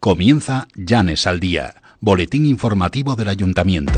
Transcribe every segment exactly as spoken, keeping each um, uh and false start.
Comienza Llanes al Día, boletín informativo del Ayuntamiento.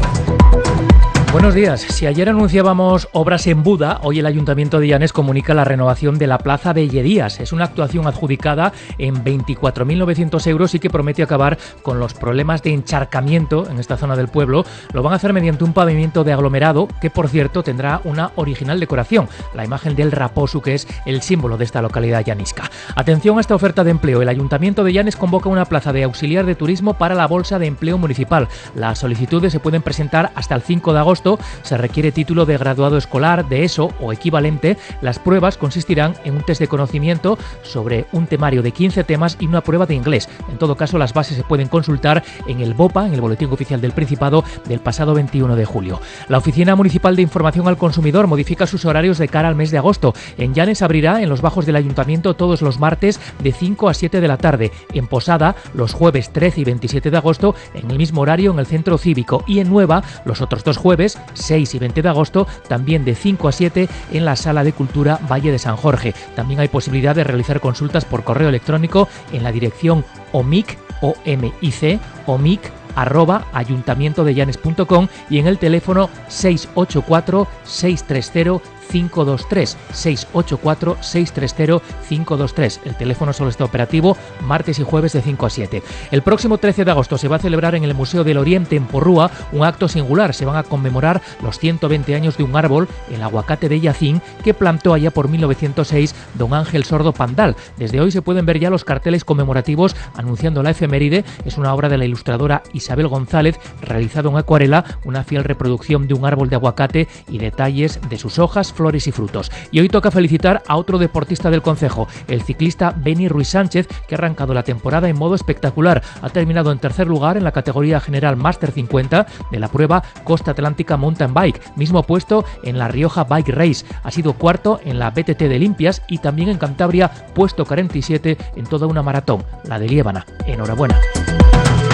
Buenos días. Si ayer anunciábamos obras en Buda, hoy el Ayuntamiento de Llanes comunica la renovación de la Plaza Bellerías. Es una actuación adjudicada en veinticuatro mil novecientos euros y que promete acabar con los problemas de encharcamiento en esta zona del pueblo. Lo van a hacer mediante un pavimento de aglomerado que, por cierto, tendrá una original decoración, la imagen del raposu, que es el símbolo de esta localidad llanisca. Atención a esta oferta de empleo. El Ayuntamiento de Llanes convoca una plaza de auxiliar de turismo para la Bolsa de Empleo Municipal. Las solicitudes se pueden presentar hasta el cinco de agosto. Se requiere título de graduado escolar, de ESO o equivalente. Las pruebas consistirán en un test de conocimiento sobre un temario de quince temas y una prueba de inglés. En todo caso, las bases se pueden consultar en el BOPA, en el Boletín Oficial del Principado, del pasado veintiuno de julio. La Oficina Municipal de Información al Consumidor modifica sus horarios de cara al mes de agosto. En Llanes abrirá en los bajos del Ayuntamiento todos los martes de cinco a siete de la tarde. En Posada, los jueves trece y veintisiete de agosto, en el mismo horario en el Centro Cívico. Y en Nueva, los otros dos jueves, seis y veinte de agosto, también de cinco a siete en la Sala de Cultura Valle de San Jorge. También hay posibilidad de realizar consultas por correo electrónico en la dirección omic, o m i c, omic, arroba ayuntamientodellanes punto com y en el teléfono seis ocho cuatro, seis tres cero, cinco dos tres, seis ocho cuatro, seis tres cero, cinco dos tres. El teléfono solo está operativo martes y jueves de cinco a siete. El próximo trece de agosto se va a celebrar en el Museo del Oriente en Porrúa un acto singular. Se van a conmemorar los ciento veinte años de un árbol, el aguacate de Yacín, que plantó allá por mil novecientos seis don Ángel Sordo Pandal. Desde hoy se pueden ver ya los carteles conmemorativos anunciando la efeméride. Es una obra de la ilustradora Isabel González, realizado en acuarela, una fiel reproducción de un árbol de aguacate y detalles de sus hojas, flores y frutos. Y hoy toca felicitar a otro deportista del concejo, el ciclista Beni Ruiz Sánchez, que ha arrancado la temporada en modo espectacular. Ha terminado en tercer lugar en la categoría general Máster cincuenta de la prueba Costa Atlántica Mountain Bike, mismo puesto en la Rioja Bike Race. Ha sido cuarto en la B T T de Limpias y también en Cantabria, puesto cuarenta y siete en toda una maratón, la de Liébana. Enhorabuena.